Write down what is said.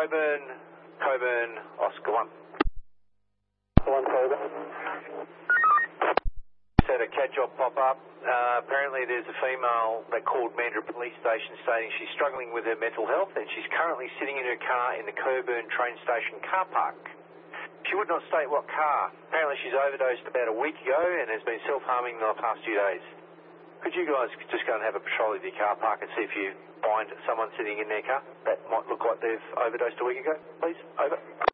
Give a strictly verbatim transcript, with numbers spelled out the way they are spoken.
Coburn, Coburn, Oscar one. One Coburn. Just had a cat job pop up. Uh, apparently there's a female that called Mandurah Police Station stating she's struggling with her mental health and she's currently sitting in her car in the Coburn train station car park. She would not state what car. Apparently she's overdosed about a week ago and has been self-harming the past few days. Could you guys just go and have a patrol of your car park and see if you find someone sitting in their car that might look like they've overdosed a week ago, please? Over.